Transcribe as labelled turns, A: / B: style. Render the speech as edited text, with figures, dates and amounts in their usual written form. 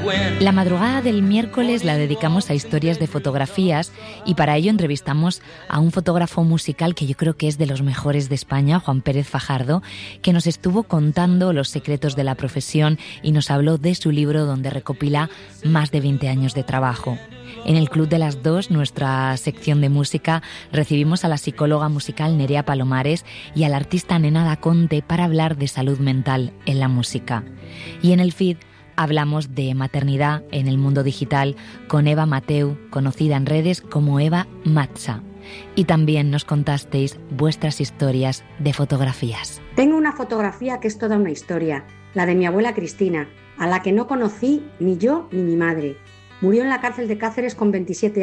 A: La madrugada del miércoles la dedicamos a historias de fotografías y para ello entrevistamos a un fotógrafo musical que yo creo que es de los mejores de España, Juan Pérez Fajardo, que nos estuvo contando los secretos de la profesión y nos habló de su libro donde recopila más de 20 años de trabajo. En el Club de las Dos, nuestra sección de música, recibimos a la psicóloga musical Nerea Palomares y al artista Nena Da Conte para hablar de salud mental en la música. Y en el feed hablamos de maternidad en el mundo digital con Eva Mateu, conocida en redes como Eva Matza. Y también nos contasteis vuestras historias de fotografías.
B: Tengo una fotografía que es toda una historia, la de mi abuela Cristina, a la que no conocí ni yo ni mi madre. Murió en la cárcel de Cáceres con 27 años.